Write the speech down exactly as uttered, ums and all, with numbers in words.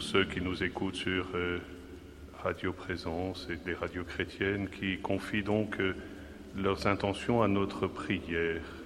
ceux qui nous écoutent sur euh, Radio Présence et des radios chrétiennes qui confient donc euh, leurs intentions à notre prière.